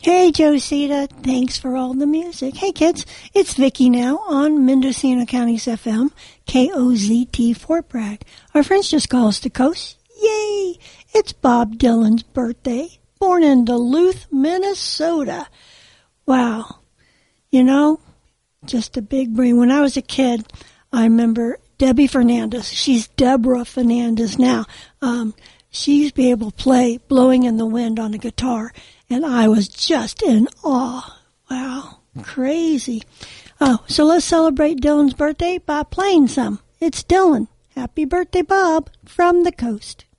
Hey, Josita, thanks for all the music. Hey, kids, it's Vicky now on Mendocino County's FM, KOZT Fort Bragg. Our friends just call us the coast. Yay! It's Bob Dylan's birthday, born in Duluth, Minnesota. Wow. You know, just a big brain. When I was a kid, I remember Debbie Fernandez. She's Deborah Fernandez now. She used to be able to play Blowing in the Wind on a guitar, and I was just in awe. Wow, crazy. So let's celebrate Dylan's birthday by playing some. It's Dylan. Happy birthday, Bob, from the coast.